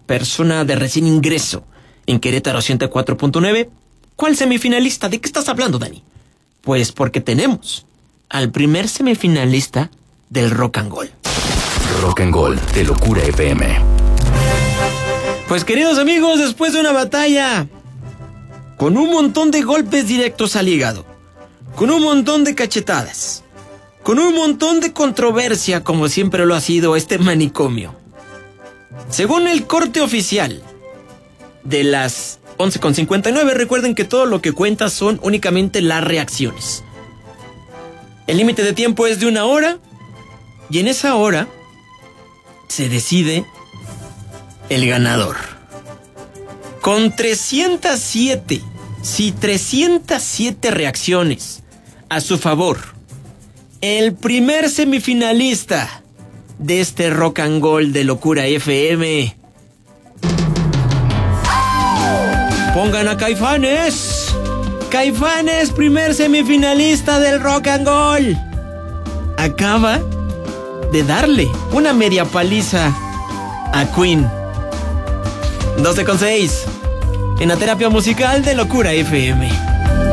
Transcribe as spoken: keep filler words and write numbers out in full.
persona de recién ingreso en Querétaro ciento cuatro punto nueve. ¿Cuál semifinalista? ¿De qué estás hablando, Dani? Pues porque tenemos al primer semifinalista del Rock and Gold. Rock and Gold de Locura F M. Pues queridos amigos, después de una batalla con un montón de golpes directos al hígado, con un montón de cachetadas, con un montón de controversia, como siempre lo ha sido este manicomio. Según el corte oficial de las once con cincuenta y nueve, recuerden que todo lo que cuenta son únicamente las reacciones. El límite de tiempo es de una hora, y en esa hora se decide el ganador. Con trescientas siete, sí, trescientas siete reacciones a su favor, el primer semifinalista de este Rock and Gold de Locura F M. Pongan a Caifanes. Caifanes, primer semifinalista del Rock and Gold. Acaba de darle una media paliza a Queen. doce con seis en la terapia musical de Locura F M.